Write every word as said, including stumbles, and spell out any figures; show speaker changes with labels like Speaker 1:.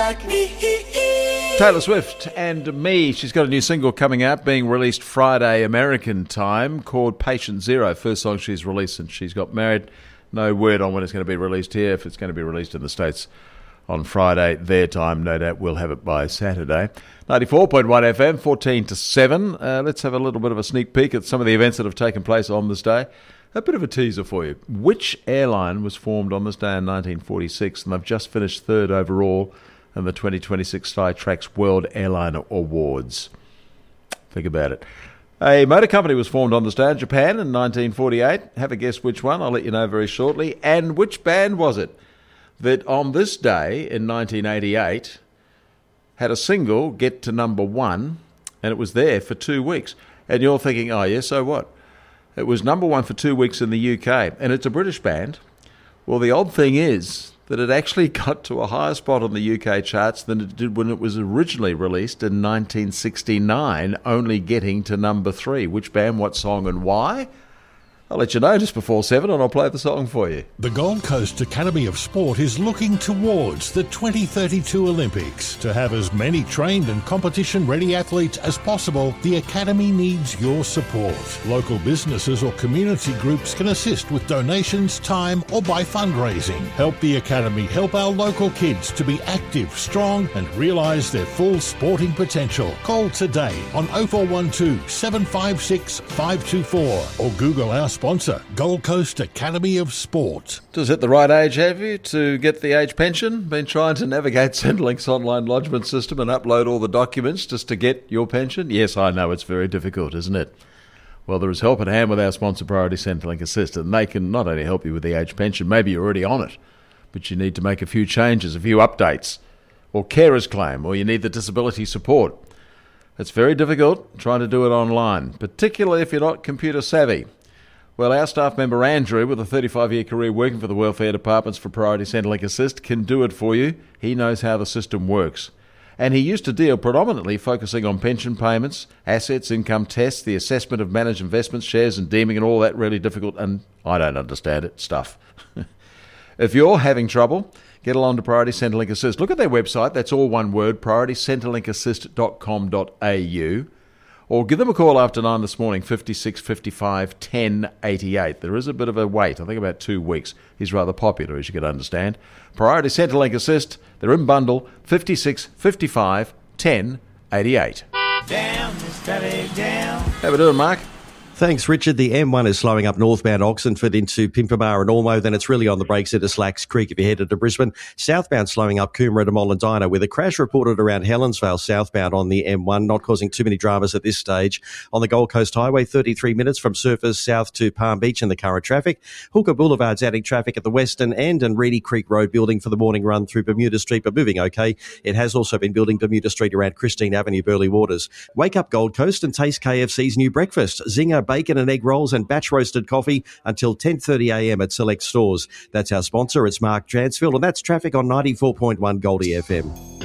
Speaker 1: like me.
Speaker 2: Taylor Swift and Me. She's got a new single coming out, being released Friday American time, called Patient Zero. First song she's released since she's got married. No word on when it's going to be released here. If it's going to be released in the States on Friday, their time, no doubt we'll have it by Saturday. ninety-four point one F M, fourteen to seven. Uh, let's have a little bit of a sneak peek at some of the events that have taken place on this day. A bit of a teaser for you. Which airline was formed on this day in nineteen forty-six, and they've just finished third overall in the twenty twenty-six Skytrax World Airline Awards? Think about it. A motor company was formed on this day in Japan in nineteen forty-eight. Have a guess which one? I'll let you know very shortly. And which band was it that on this day in nineteen eighty-eight had a single get to number one, and it was there for two weeks? And you're thinking, oh yeah, so what? It was number one for two weeks in the U K, and it's a British band. Well, the odd thing is that it actually got to a higher spot on the U K charts than it did when it was originally released in nineteen sixty-nine, only getting to number three. Which band, what song, and why? I'll let you know just before seven, and I'll play the song for you.
Speaker 3: The Gold Coast Academy of Sport is looking towards the twenty thirty-two Olympics. To have as many trained and competition-ready athletes as possible, the Academy needs your support. Local businesses or community groups can assist with donations, time, or by fundraising. Help the Academy help our local kids to be active, strong, and realise their full sporting potential. Call today on oh four one two, seven five six, five two four or Google our sponsor, Gold Coast Academy of Sport.
Speaker 2: Just hit the right age, have you, to get the age pension? Been trying to navigate Centrelink's online lodgement system and upload all the documents just to get your pension? Yes, I know, it's very difficult, isn't it? Well, there is help at hand with our sponsor, Priority Centrelink Assist, and they can not only help you with the age pension, maybe you're already on it, but you need to make a few changes, a few updates, or carer's claim, or you need the disability support. It's very difficult trying to do it online, particularly if you're not computer savvy. Well, our staff member Andrew, with a thirty-five-year career working for the welfare departments for Priority Centrelink Assist, can do it for you. He knows how the system works. And he used to deal predominantly focusing on pension payments, assets, income tests, the assessment of managed investments, shares and deeming and all that really difficult, and I don't understand it, stuff. If you're having trouble, get along to Priority Centrelink Assist. Look at their website, that's all one word, priority centrelink assist dot com dot a u. Or give them a call after nine this morning, fifty-six fifty-five ten eighty-eight. There is a bit of a wait, I think about two weeks. He's rather popular, as you can understand. Priority Centrelink Assist, they're in bundle, fifty-six fifty-five ten eighty-eight.
Speaker 1: Down, Mister Down.
Speaker 2: How we doing, Mark?
Speaker 4: Thanks, Richard. The M one is slowing up northbound Oxenford into Pimpamar and Ormo. Then it's really on the brakes into Slacks Creek if you're headed to Brisbane. Southbound slowing up Coomera to Mollendina, with a crash reported around Helensvale southbound on the M one, not causing too many dramas at this stage. On the Gold Coast Highway, thirty-three minutes from Surfers south to Palm Beach in the current traffic. Hooker Boulevard's adding traffic at the western end, and Reedy Creek Road building for the morning run through Bermuda Street, but moving okay. It has also been building Bermuda Street around Christine Avenue, Burleigh Waters. Wake up Gold Coast and taste K F C's new breakfast. Zinger, bacon and egg rolls and batch roasted coffee until ten thirty a m at select stores. That's our sponsor. It's Mark Dransfield, and that's traffic on ninety-four point one Goldie F M.